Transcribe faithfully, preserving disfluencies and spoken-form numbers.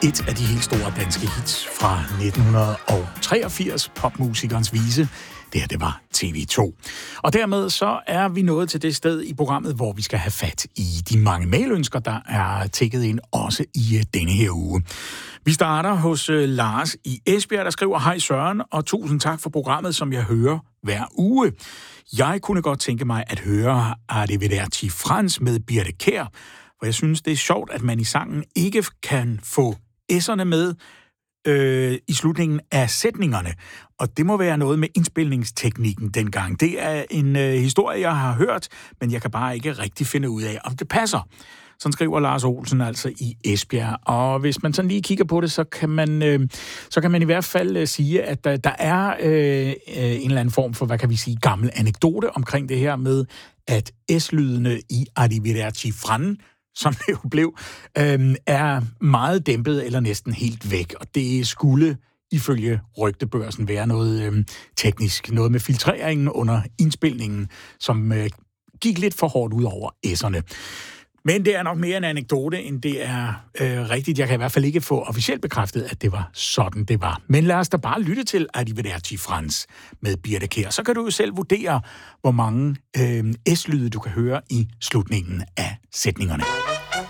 et af de helt store danske hits fra nitten treogfirs, popmusikernes vise. Det her, det var T V to. Og dermed så er vi nået til det sted i programmet, hvor vi skal have fat i de mange mailønsker, der er tækket ind også i denne her uge. Vi starter hos Lars i Esbjerg, der skriver: Hej Søren, og tusind tak for programmet, som jeg hører hver uge. Jeg kunne godt tænke mig at høre Arrivederci Frans med Birthe Kjær, for jeg synes, det er sjovt, at man i sangen ikke kan få s'erne med øh, i slutningen af sætningerne. Og det må være noget med indspilningsteknikken dengang. Det er en øh, historie, jeg har hørt, men jeg kan bare ikke rigtig finde ud af, om det passer. Sådan skriver Lars Olsen altså i Esbjerg. Og hvis man sådan lige kigger på det, så kan man, øh, så kan man i hvert fald øh, sige, at der, der er øh, en eller anden form for, hvad kan vi sige, gammel anekdote omkring det her med, at S-lydene i Arrivederci Frans, som det jo blev, øh, er meget dæmpet eller næsten helt væk. Og det skulle ifølge Rygtebørsen være noget øh, teknisk, noget med filtreringen under indspilningen, som øh, gik lidt for hårdt ud over s'erne. Men det er nok mere en anekdote, end det er øh, rigtigt. Jeg kan i hvert fald ikke få officielt bekræftet, at det var sådan, det var. Men lad os da bare lytte til Arrivederci Frans med Birthe Kjær. Så kan du jo selv vurdere, hvor mange øh, S-lyde du kan høre i slutningen af sætningerne.